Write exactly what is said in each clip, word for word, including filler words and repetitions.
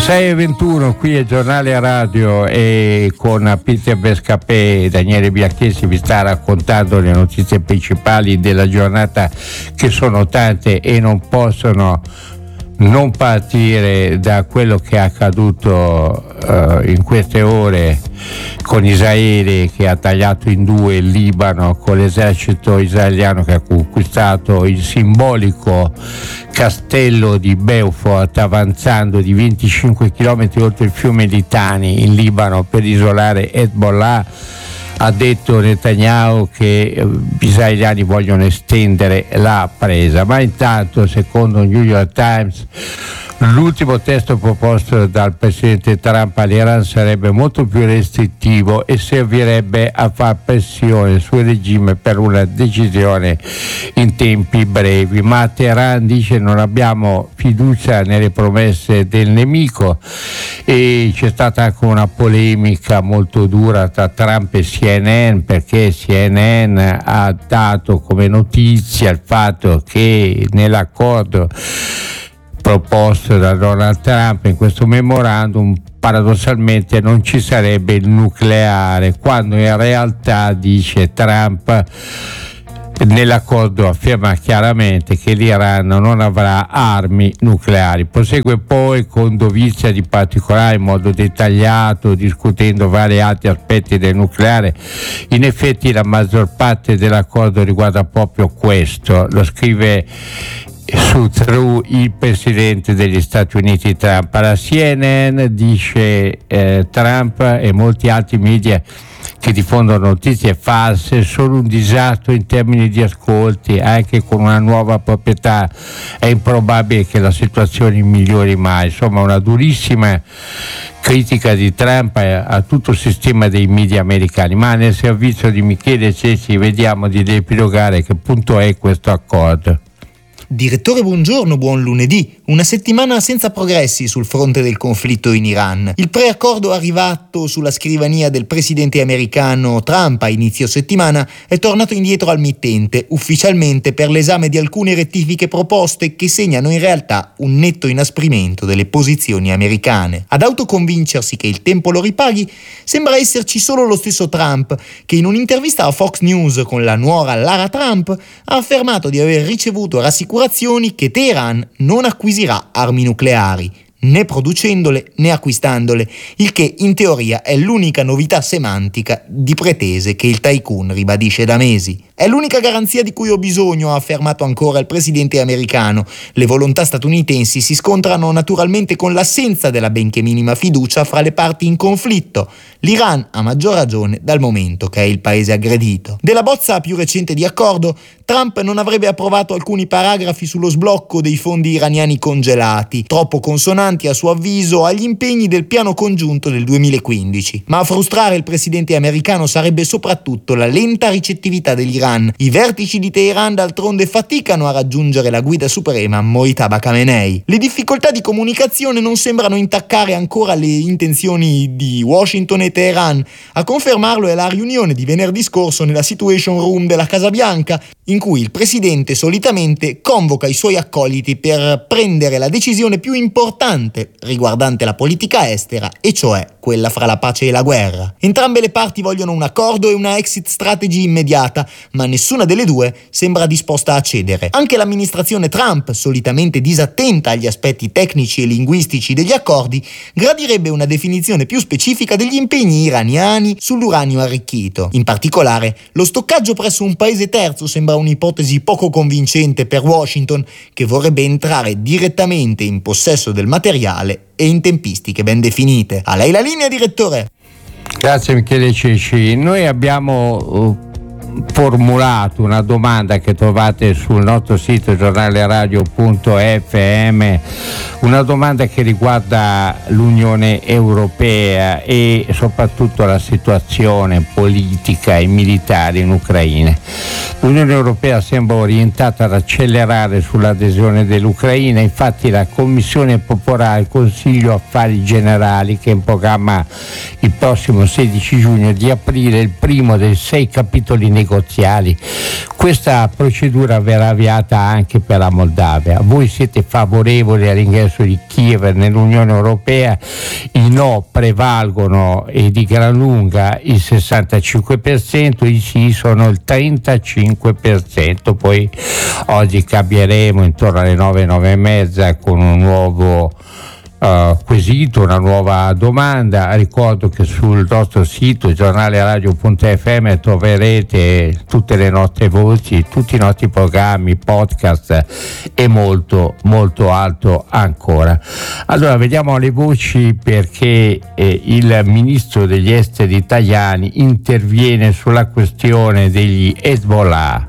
sei e ventuno qui è Giornale Radio e con Peter Bescapè e Daniele Bianchessi vi sta raccontando le notizie principali della giornata, che sono tante e non possono non partire da quello che è accaduto uh, in queste ore con Israele, che ha tagliato in due il Libano, con l'esercito israeliano che ha conquistato il simbolico castello di Beaufort, avanzando di venticinque chilometri oltre il fiume Litani in Libano per isolare Hezbollah. Ha detto Netanyahu che gli israeliani vogliono estendere la presa, ma intanto, secondo il New York Times, l'ultimo testo proposto dal presidente Trump all'Iran sarebbe molto più restrittivo e servirebbe a far pressione sul regime per una decisione in tempi brevi. Ma Teheran dice: non abbiamo fiducia nelle promesse del nemico, e c'è stata anche una polemica molto dura tra Trump e C N N, perché C N N ha dato come notizia il fatto che nell'accordo proposto da Donald Trump, in questo memorandum, paradossalmente non ci sarebbe il nucleare, quando in realtà, dice Trump, nell'accordo afferma chiaramente che l'Iran non avrà armi nucleari. Prosegue poi con dovizia di particolare in modo dettagliato, discutendo vari altri aspetti del nucleare. In effetti la maggior parte dell'accordo riguarda proprio questo, lo scrive su True il presidente degli Stati Uniti Trump. La C N N dice eh, Trump e molti altri media che diffondono notizie false sono un disastro in termini di ascolti. Anche con una nuova proprietà è improbabile che la situazione migliori mai. Insomma, una durissima critica di Trump a, a tutto il sistema dei media americani. Ma nel servizio di Michele Ceci vediamo di riepilogare che punto è questo accordo. Direttore, buongiorno, buon lunedì. Una settimana senza progressi sul fronte del conflitto in Iran. Il preaccordo arrivato sulla scrivania del presidente americano Trump a inizio settimana è tornato indietro al mittente, ufficialmente per l'esame di alcune rettifiche proposte che segnano in realtà un netto inasprimento delle posizioni americane. Ad autoconvincersi che il tempo lo ripaghi, sembra esserci solo lo stesso Trump, che in un'intervista a Fox News con la nuora Lara Trump ha affermato di aver ricevuto rassicurazioni che Teheran non acquisirà armi nucleari, né producendole né acquistandole, il che in teoria è l'unica novità semantica di pretese che il tycoon ribadisce da mesi. È l'unica garanzia di cui ho bisogno, ha affermato ancora il presidente americano. Le volontà statunitensi si scontrano naturalmente con l'assenza della benché minima fiducia fra le parti in conflitto. L'Iran a maggior ragione dal momento che è il paese aggredito. Della bozza più recente di accordo, Trump non avrebbe approvato alcuni paragrafi sullo sblocco dei fondi iraniani congelati, troppo consonanti a suo avviso agli impegni del piano congiunto del duemilaquindici. Ma a frustrare il presidente americano sarebbe soprattutto la lenta ricettività dell'Iran. I vertici di Teheran d'altronde faticano a raggiungere la guida suprema Mojtaba Khamenei. Le difficoltà di comunicazione non sembrano intaccare ancora le intenzioni di Washington e Teheran. A confermarlo è la riunione di venerdì scorso nella Situation Room della Casa Bianca, in cui il presidente solitamente convoca i suoi accoliti per prendere la decisione più importante riguardante la politica estera, e cioè quella fra la pace e la guerra. Entrambe le parti vogliono un accordo e una exit strategy immediata, ma nessuna delle due sembra disposta a cedere. Anche l'amministrazione Trump, solitamente disattenta agli aspetti tecnici e linguistici degli accordi, gradirebbe una definizione più specifica degli impegni iraniani sull'uranio arricchito. In particolare, lo stoccaggio presso un paese terzo sembra un'ipotesi poco convincente per Washington, che vorrebbe entrare direttamente in possesso del materiale e in tempistiche ben definite. A lei la linea, direttore. Grazie Michele Ceci. Noi abbiamo uh, formulato una domanda che trovate sul nostro sito giornaleradio punto effe emme, una domanda che riguarda l'Unione Europea e soprattutto la situazione politica e militare in Ucraina. L'Unione Europea sembra orientata ad accelerare sull'adesione dell'Ucraina, infatti la Commissione proporrà al Consiglio Affari Generali, che è in programma il prossimo sedici giugno, di aprire il primo dei sei capitoli negoziali negoziali. Questa procedura verrà avviata anche per la Moldavia. Voi siete favorevoli all'ingresso di Kiev nell'Unione Europea? I no prevalgono e di gran lunga il sessantacinque per cento, i sì sono il trentacinque per cento. Poi oggi cambieremo intorno alle nove, nove e mezza con un nuovo Uh, quesito, una nuova domanda. Ricordo che sul nostro sito giornale radio punto effe emme troverete tutte le nostre voci, tutti i nostri programmi, podcast e molto molto altro ancora. Allora vediamo le voci, perché eh, il ministro degli esteri italiani interviene sulla questione degli Hezbollah.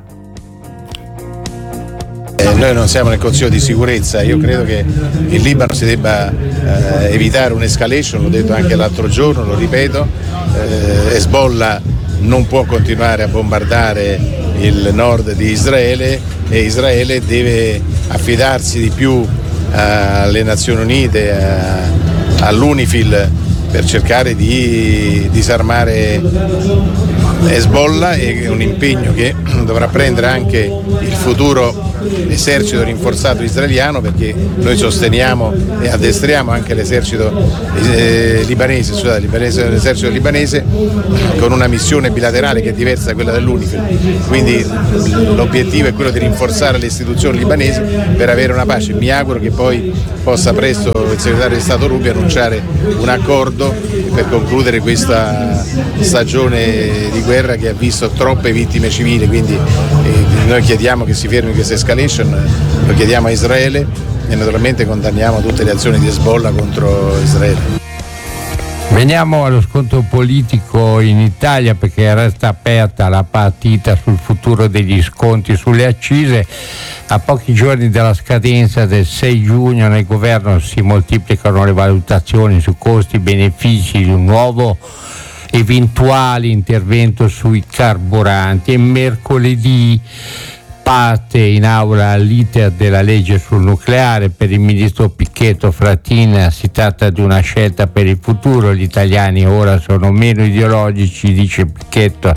Eh, noi non siamo nel Consiglio di sicurezza, io credo che in Libano si debba eh, evitare un'escalation, l'ho detto anche l'altro giorno, lo ripeto, eh, Hezbollah non può continuare a bombardare il nord di Israele e Israele deve affidarsi di più alle Nazioni Unite, a, all'UNIFIL, per cercare di disarmare Hezbollah, è un impegno che dovrà prendere anche il futuro esercito rinforzato israeliano, perché noi sosteniamo e addestriamo anche l'esercito eh, libanese, scusate, libanese, l'esercito libanese con una missione bilaterale che è diversa da quella dell'UNIFIL, quindi l'obiettivo è quello di rinforzare le istituzioni libanesi per avere una pace. Mi auguro che poi possa presto il segretario di Stato Rubio annunciare un accordo per concludere questa stagione di guerra che ha visto troppe vittime civili, quindi eh, noi chiediamo che si fermi questa escalation, lo chiediamo a Israele e naturalmente condanniamo tutte le azioni di Hezbollah contro Israele. Veniamo allo scontro politico in Italia, perché resta aperta la partita sul futuro degli sconti sulle accise. A pochi giorni dalla scadenza del sei giugno nel governo si moltiplicano le valutazioni su costi e benefici di un nuovo eventuale intervento sui carburanti, e mercoledì parte in aula l'iter della legge sul nucleare. Per il ministro Picchetto Fratin si tratta di una scelta per il futuro, gli italiani ora sono meno ideologici, dice Picchetto.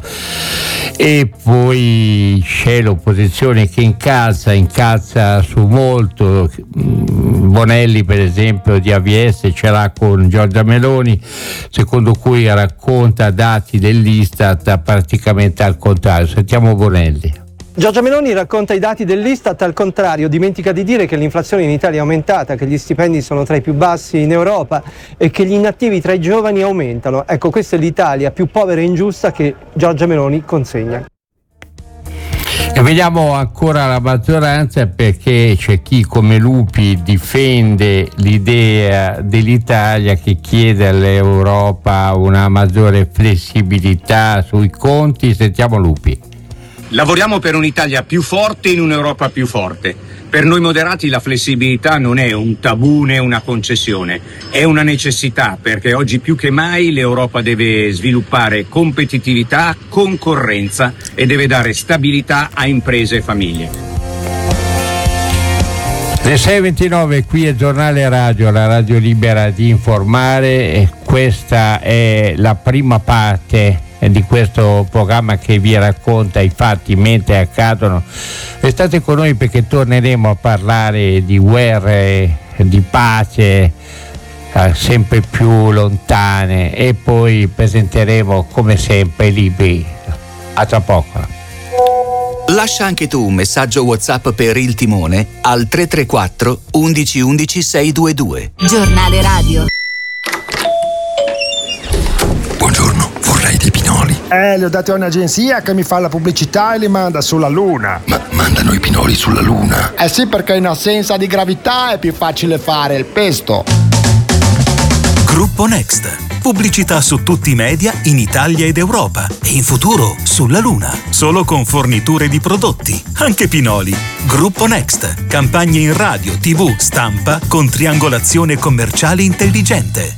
E poi c'è l'opposizione che incalza, incalza su molto. Bonelli per esempio di A V S ce l'ha con Giorgia Meloni, secondo cui racconta dati dell'Istat praticamente al contrario. Sentiamo Bonelli. Giorgia Meloni racconta i dati dell'Istat al contrario, dimentica di dire che l'inflazione in Italia è aumentata, che gli stipendi sono tra i più bassi in Europa e che gli inattivi tra i giovani aumentano. Ecco, questa è l'Italia più povera e ingiusta che Giorgia Meloni consegna. E vediamo ancora la maggioranza, perché c'è chi come Lupi difende l'idea dell'Italia che chiede all'Europa una maggiore flessibilità sui conti. Sentiamo Lupi. Lavoriamo per un'Italia più forte in un'Europa più forte. Per noi moderati la flessibilità non è un tabù né una concessione, è una necessità, perché oggi più che mai l'Europa deve sviluppare competitività, concorrenza e deve dare stabilità a imprese e famiglie. Le sei e ventinove, qui è Giornale Radio, la radio libera di informare, e questa è la prima parte di questo programma che vi racconta i fatti mentre accadono. Restate con noi, perché torneremo a parlare di guerre, di pace eh, sempre più lontane, e poi presenteremo come sempre i libri. A tra poco. Lascia anche tu un messaggio WhatsApp per il timone al tre tre quattro undici undici seicentoventidue. Giornale Radio. Buongiorno, vorrei dei pinoli. Eh, li ho dati a un'agenzia che mi fa la pubblicità e li manda sulla Luna. Ma mandano i pinoli sulla Luna? Eh sì, perché in assenza di gravità è più facile fare il pesto. Gruppo Next. Pubblicità su tutti i media in Italia ed Europa e in futuro sulla Luna. Solo con forniture di prodotti, anche pinoli. Gruppo Next. Campagne in radio, tivù, stampa con triangolazione commerciale intelligente.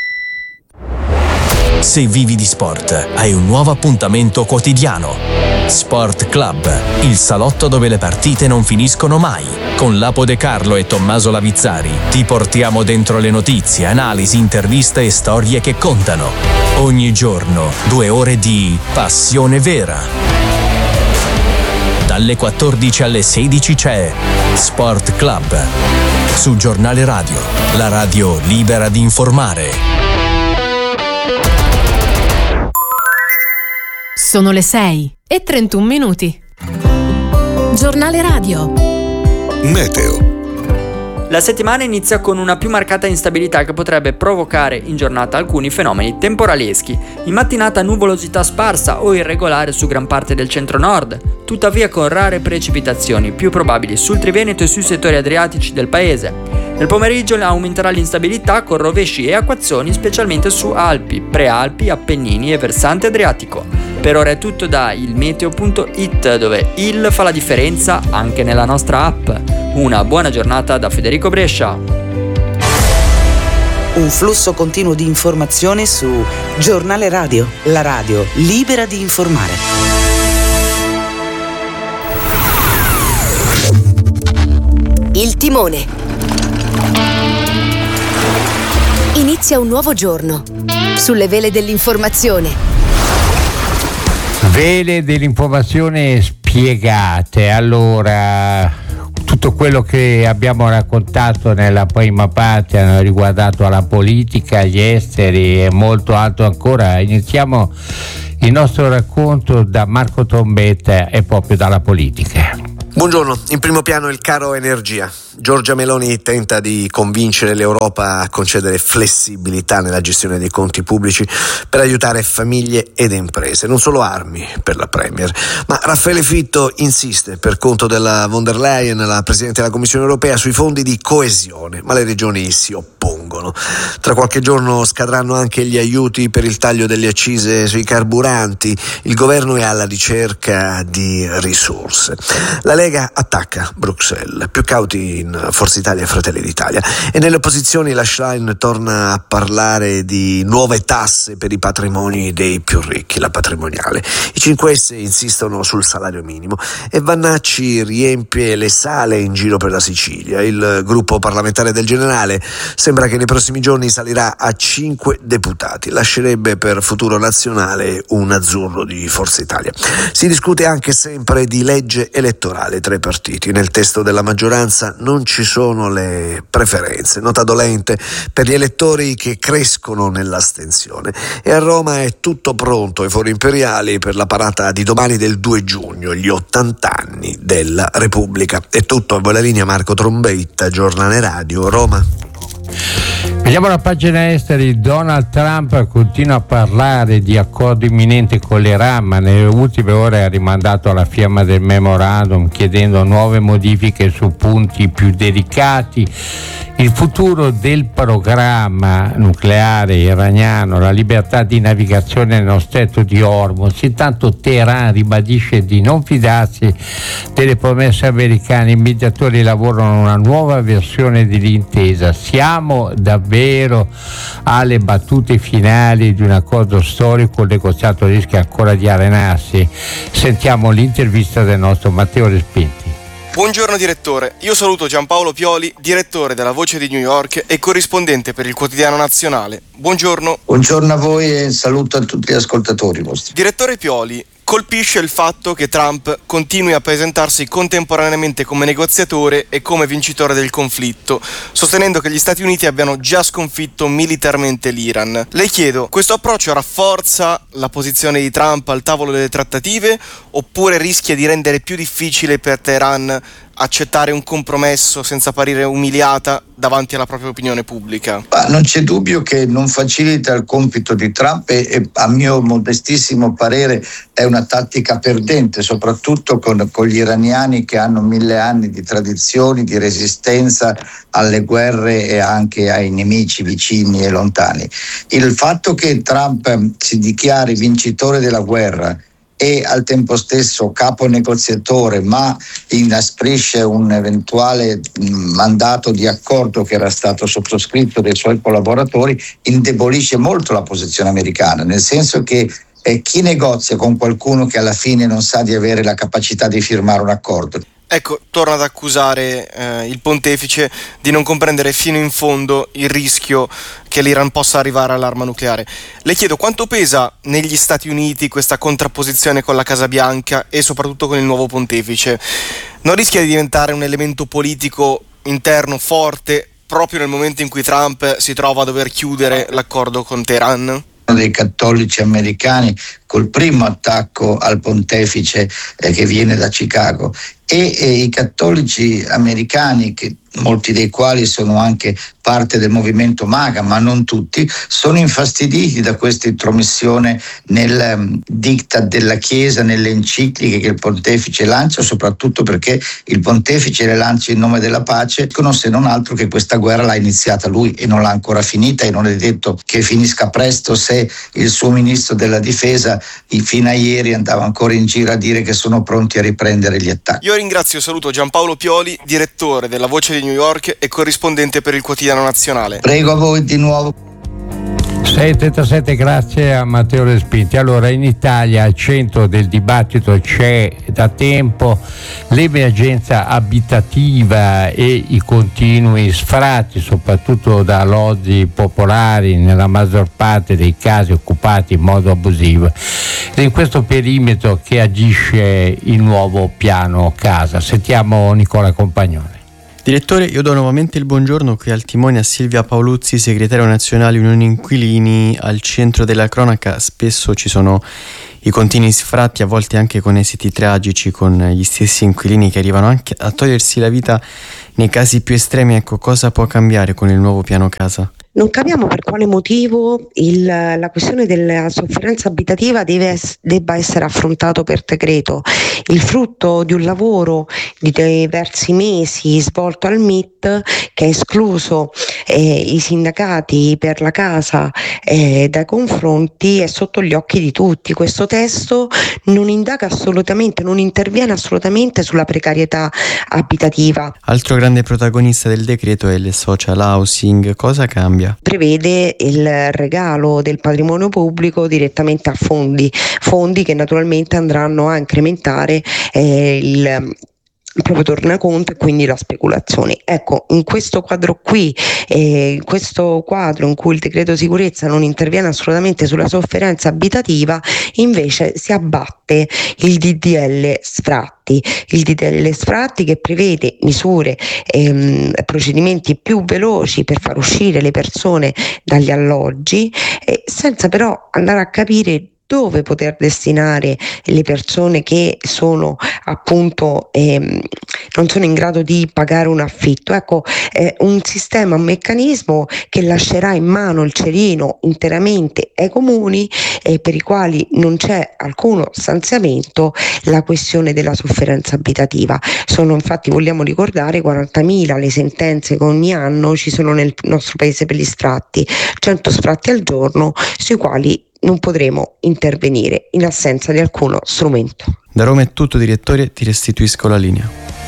Se vivi di sport, hai un nuovo appuntamento quotidiano. Sport Club, il salotto dove le partite non finiscono mai. Con Lapo De Carlo e Tommaso Lavizzari ti portiamo dentro le notizie, analisi, interviste e storie che contano. Ogni giorno due ore di passione vera. Dalle quattordici alle sedici c'è Sport Club su Giornale Radio, la radio libera di informare. Sono le sei e trentuno minuti. Giornale Radio. Meteo. La settimana inizia con una più marcata instabilità che potrebbe provocare in giornata alcuni fenomeni temporaleschi. In mattinata nuvolosità sparsa o irregolare su gran parte del centro-nord, tuttavia con rare precipitazioni, più probabili sul Triveneto e sui settori adriatici del paese. Nel pomeriggio aumenterà l'instabilità con rovesci e acquazzoni specialmente su Alpi, Prealpi, Appennini e versante adriatico. Per ora è tutto da ilmeteo punto it, dove il fa la differenza anche nella nostra app. Una buona giornata da Federico Brescia. Un flusso continuo di informazione su Giornale Radio, la radio libera di informare. Il timone. Inizia un nuovo giorno sulle vele dell'informazione. Vele dell'informazione spiegate. Allora, tutto quello che abbiamo raccontato nella prima parte hanno riguardato la politica, gli esteri e molto altro ancora. Iniziamo il nostro racconto da Marco Trombetta e proprio dalla politica. Buongiorno, in primo piano il caro energia. Giorgia Meloni tenta di convincere l'Europa a concedere flessibilità nella gestione dei conti pubblici per aiutare famiglie ed imprese, non solo armi per la Premier. Ma Raffaele Fitto insiste per conto della von der Leyen, la Presidente della Commissione Europea, sui fondi di coesione, ma le regioni si oppongono. Tra qualche giorno scadranno anche gli aiuti per il taglio delle accise sui carburanti. Il governo è alla ricerca di risorse. La Lega attacca Bruxelles, più cauti in Forza Italia e Fratelli d'Italia, e nelle opposizioni la Schlein torna a parlare di nuove tasse per i patrimoni dei più ricchi, la patrimoniale. I cinque S insistono sul salario minimo e Vannacci riempie le sale in giro per la Sicilia. Il gruppo parlamentare del generale sembra che nei prossimi giorni salirà a cinque deputati, lascerebbe per Futuro Nazionale un azzurro di Forza Italia. Si discute anche sempre di legge elettorale tra i partiti. Nel testo della maggioranza non ci sono le preferenze, nota dolente per gli elettori che crescono nell'astensione. E a Roma è tutto pronto ai fori imperiali per la parata di domani del due giugno, gli ottanta anni della Repubblica. È tutto, a voi la linea Marco Trombetta, Giornale Radio, Roma. Vediamo la pagina esteri. Donald Trump continua a parlare di accordo imminente con l'Iran, ma nelle ultime ore ha rimandato alla firma del memorandum chiedendo nuove modifiche su punti più delicati. Il futuro del programma nucleare iraniano, la libertà di navigazione nello stretto di Hormuz. Intanto Teheran ribadisce di non fidarsi delle promesse americane. I mediatori lavorano a una nuova versione dell'intesa. Siamo davvero alle battute finali di un accordo storico, il negoziato rischia ancora di arenarsi. Sentiamo l'intervista del nostro Matteo Respinti. Buongiorno direttore, io saluto Giampaolo Pioli, direttore della Voce di New York e corrispondente per il Quotidiano Nazionale. Buongiorno. Buongiorno a voi e saluto a tutti gli ascoltatori vostri. Direttore Pioli, colpisce il fatto che Trump continui a presentarsi contemporaneamente come negoziatore e come vincitore del conflitto, sostenendo che gli Stati Uniti abbiano già sconfitto militarmente l'Iran. Le chiedo, questo approccio rafforza la posizione di Trump al tavolo delle trattative oppure rischia di rendere più difficile per Teheran accettare un compromesso senza apparire umiliata davanti alla propria opinione pubblica? Ma non c'è dubbio che non facilita il compito di Trump e, e a mio modestissimo parere è una tattica perdente, soprattutto con, con gli iraniani che hanno mille anni di tradizioni, di resistenza alle guerre e anche ai nemici vicini e lontani. Il fatto che Trump si dichiari vincitore della guerra e al tempo stesso capo negoziatore, ma inasprisce un eventuale mandato di accordo che era stato sottoscritto dai suoi collaboratori, indebolisce molto la posizione americana, nel senso che E chi negozia con qualcuno che alla fine non sa di avere la capacità di firmare un accordo? Ecco, torna ad accusare eh, il pontefice di non comprendere fino in fondo il rischio che l'Iran possa arrivare all'arma nucleare. Le chiedo quanto pesa negli Stati Uniti questa contrapposizione con la Casa Bianca e soprattutto con il nuovo pontefice. Non rischia di diventare un elemento politico interno forte proprio nel momento in cui Trump si trova a dover chiudere l'accordo con Teheran? Dei cattolici americani col primo attacco al pontefice eh, che viene da Chicago e, e i cattolici americani, che molti dei quali sono anche parte del movimento MAGA, ma non tutti, sono infastiditi da questa intromissione nel um, diktat della Chiesa, nelle encicliche che il pontefice lancia, soprattutto perché il pontefice le lancia in nome della pace, dicono se non altro che questa guerra l'ha iniziata lui e non l'ha ancora finita, e non è detto che finisca presto se il suo ministro della difesa fino a ieri andava ancora in giro a dire che sono pronti a riprendere gli attacchi. Io ringrazio e saluto Giampaolo Pioli, direttore della Voce di New York e corrispondente per il Quotidiano Nazionale. Prego a voi di nuovo. sei e trentasette, grazie a Matteo Respinti. Allora, in Italia al centro del dibattito c'è da tempo l'emergenza abitativa e i continui sfratti, soprattutto da alloggi popolari, nella maggior parte dei casi occupati in modo abusivo. Ed in questo perimetro che agisce il nuovo piano casa. Sentiamo Nicola Compagnone. Direttore, io do nuovamente il buongiorno qui al timone a Silvia Paoluzzi, segretario nazionale Unione Inquilini. Al centro della cronaca spesso ci sono i continui sfratti, a volte anche con esiti tragici, con gli stessi inquilini che arrivano anche a togliersi la vita nei casi più estremi. Ecco, cosa può cambiare con il nuovo piano casa? Non capiamo per quale motivo il, la questione della sofferenza abitativa deve, debba essere affrontato per decreto. Il frutto di un lavoro di diversi mesi svolto al M I T, che ha escluso eh, i sindacati per la casa eh, dai confronti, è sotto gli occhi di tutti. Questo testo non indaga assolutamente, non interviene assolutamente sulla precarietà abitativa. Altro grande protagonista del decreto è il social housing. Cosa cambia? Prevede il regalo del patrimonio pubblico direttamente a fondi, fondi che naturalmente andranno a incrementare eh, il proprio tornaconto e quindi la speculazione. Ecco, in questo quadro qui, eh, in questo quadro in cui il decreto sicurezza non interviene assolutamente sulla sofferenza abitativa, invece si abbatte il D D L sfratti, il D D L sfratti che prevede misure, ehm, procedimenti più veloci per far uscire le persone dagli alloggi, eh, senza però andare a capire dove poter destinare le persone che sono appunto ehm, non sono in grado di pagare un affitto. Ecco, eh, un sistema, un meccanismo che lascerà in mano il cerino interamente ai comuni, eh, per i quali non c'è alcuno stanziamento, la questione della sofferenza abitativa. Sono infatti, vogliamo ricordare, quarantamila le sentenze che ogni anno ci sono nel nostro paese per gli sfratti, cento sfratti al giorno sui quali non potremo intervenire in assenza di alcuno strumento. Da Roma è tutto, direttore, ti restituisco la linea.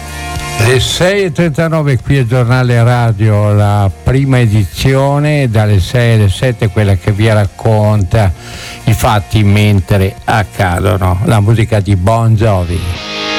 Le sei e trentanove qui al Giornale Radio, la prima edizione, dalle sei alle sette, quella che vi racconta i fatti mentre accadono. La musica di Bon Jovi.